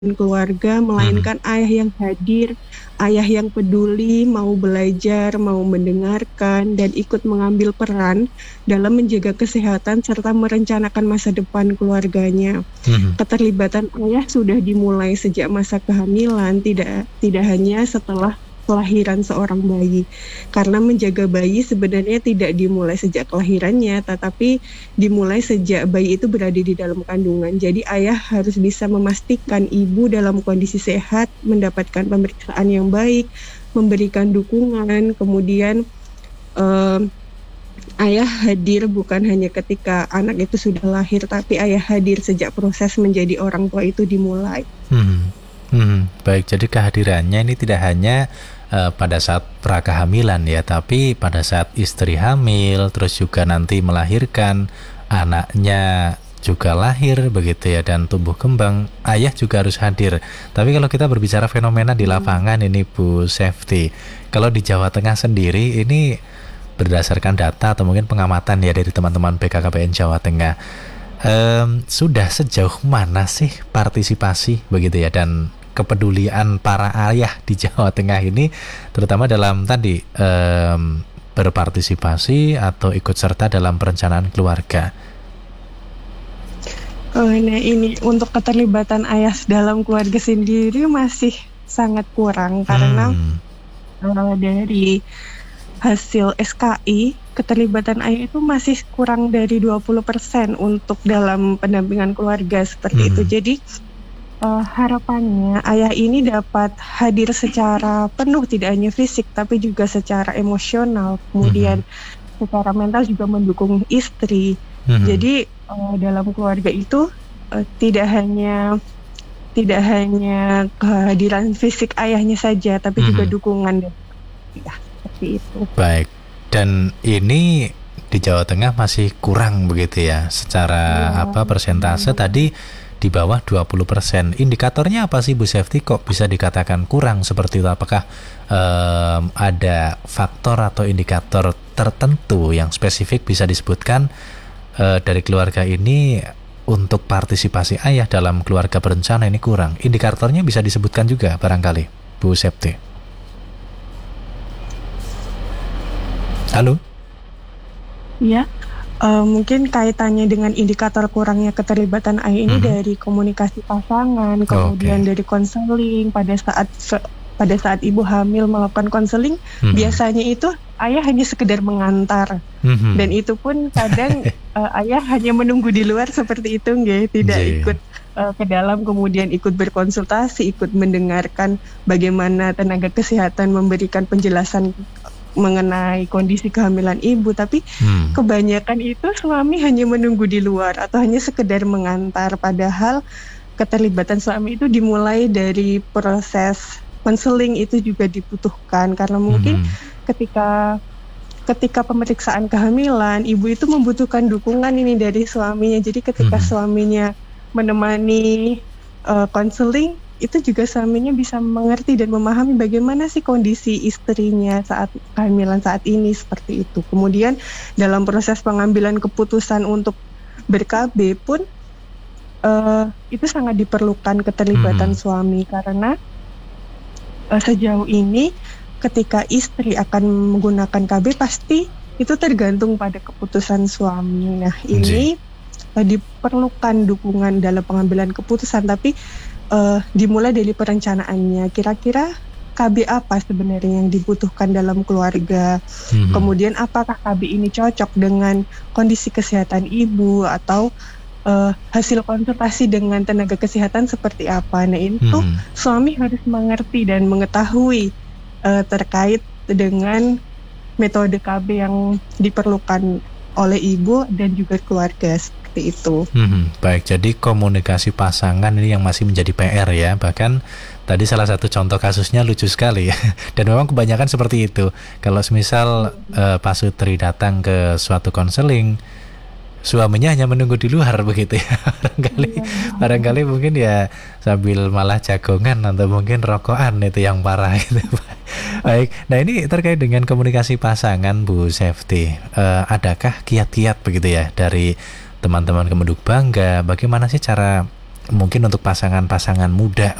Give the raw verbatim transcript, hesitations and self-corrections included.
keluarga, melainkan Mhm. ayah yang hadir, ayah yang peduli, mau belajar, mau mendengarkan, dan ikut mengambil peran dalam menjaga kesehatan serta merencanakan masa depan keluarganya. Mhm. Keterlibatan ayah sudah dimulai sejak masa kehamilan, tidak tidak hanya setelah kelahiran seorang bayi. Karena menjaga bayi sebenarnya tidak dimulai sejak kelahirannya, tetapi dimulai sejak bayi itu berada di dalam kandungan. Jadi ayah harus bisa memastikan ibu dalam kondisi sehat, mendapatkan pemeriksaan yang baik, memberikan dukungan, kemudian um, ayah hadir bukan hanya ketika anak itu sudah lahir, tapi ayah hadir sejak proses menjadi orang tua itu dimulai. Hmm, hmm, baik. Jadi kehadirannya ini tidak hanya uh, pada saat prakehamilan ya, tapi pada saat istri hamil, terus juga nanti melahirkan, anaknya juga lahir begitu ya, dan tumbuh kembang, ayah juga harus hadir. Tapi kalau kita berbicara fenomena di lapangan ini Bu Safety, kalau di Jawa Tengah sendiri ini berdasarkan data atau mungkin pengamatan ya dari teman-teman B K K B N Jawa Tengah, Um, sudah sejauh mana sih partisipasi begitu ya dan kepedulian para ayah di Jawa Tengah ini, terutama dalam tadi um, berpartisipasi atau ikut serta dalam perencanaan keluarga? Oh, nah ini untuk keterlibatan ayah dalam keluarga sendiri masih sangat kurang karena Hmm. uh, dari hasil S K I, keterlibatan ayah itu masih kurang dari dua puluh persen untuk dalam pendampingan keluarga seperti Hmm. itu. Jadi uh, harapannya ayah ini dapat hadir secara penuh, tidak hanya fisik tapi juga secara emosional, kemudian secara mental juga mendukung istri. Hmm. Jadi uh, dalam keluarga itu uh, tidak hanya tidak hanya kehadiran fisik ayahnya saja, tapi juga Mhm. dukungan dari ya, seperti itu. Baik. Dan ini di Jawa Tengah masih kurang begitu ya, secara Ya, apa persentase tadi di bawah dua puluh persen. Indikatornya apa sih Bu Safety kok bisa dikatakan kurang seperti itu? Apakah um, ada faktor atau indikator tertentu yang spesifik bisa disebutkan uh, dari keluarga ini untuk partisipasi ayah dalam keluarga berencana ini kurang? Indikatornya bisa disebutkan juga barangkali Bu Safety. Halo? Ya, uh, mungkin kaitannya dengan indikator kurangnya keterlibatan ayah ini Mhm. dari komunikasi pasangan, kemudian Oke. dari konseling pada saat se- pada saat ibu hamil melakukan konseling, Mhm. biasanya itu ayah hanya sekedar mengantar, Mhm. dan itu pun kadang uh, ayah hanya menunggu di luar seperti itu, nggih, tidak Iya. ikut uh, ke dalam, kemudian ikut berkonsultasi, ikut mendengarkan bagaimana tenaga kesehatan memberikan penjelasan mengenai kondisi kehamilan ibu, tapi Hmm. kebanyakan itu suami hanya menunggu di luar atau hanya sekedar mengantar, padahal keterlibatan suami itu dimulai dari proses konseling itu juga dibutuhkan karena mungkin Mhm. ketika ketika pemeriksaan kehamilan ibu itu membutuhkan dukungan ini dari suaminya, jadi ketika Mhm. suaminya menemani uh, konseling itu juga suaminya bisa mengerti dan memahami bagaimana sih kondisi istrinya saat kehamilan saat ini seperti itu. Kemudian dalam proses pengambilan keputusan untuk ber-K B pun uh, itu sangat diperlukan keterlibatan Mhm. suami karena uh, sejauh ini ketika istri akan menggunakan K B pasti itu tergantung pada keputusan suami. Nah ini uh, diperlukan dukungan dalam pengambilan keputusan, tapi Uh, dimulai dari perencanaannya. Kira-kira K B apa sebenarnya yang dibutuhkan dalam keluarga? Mhm. Kemudian apakah K B ini cocok dengan kondisi kesehatan ibu atau uh, hasil konsultasi dengan tenaga kesehatan seperti apa? Nah itu Mhm. suami harus mengerti dan mengetahui uh, terkait dengan metode K B yang diperlukan oleh ibu dan juga keluarga. Itu. Hmm, baik, jadi komunikasi pasangan ini yang masih menjadi P R ya. Bahkan tadi salah satu contoh kasusnya lucu sekali ya. Dan memang kebanyakan seperti itu. Kalau semisal uh, Pak Sutri datang ke suatu konseling, suaminya hanya menunggu di luar begitu ya. Barangkali, barangkali mungkin ya sambil malah jagongan atau mungkin rokokan itu yang parah itu. Baik, nah ini terkait dengan komunikasi pasangan Bu Safety, uh, adakah kiat-kiat begitu ya dari teman-teman Kemenduk Bangga, bagaimana sih cara mungkin untuk pasangan-pasangan muda